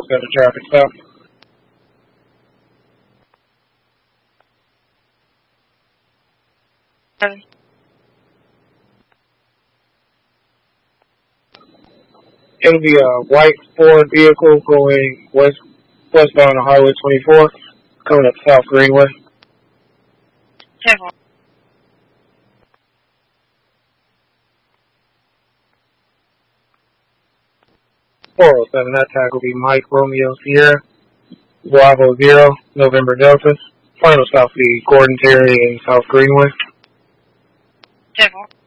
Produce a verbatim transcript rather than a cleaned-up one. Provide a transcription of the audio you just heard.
at a traffic stop. Seven. It'll be a white Ford vehicle going west westbound on Highway twenty-four, coming up South Greenway. Ten. four oh seven, that tag will be Mike Romeo Sierra, Bravo Zero, November Delta. Final stop will be Gordon Terry in South Greenway. Ten.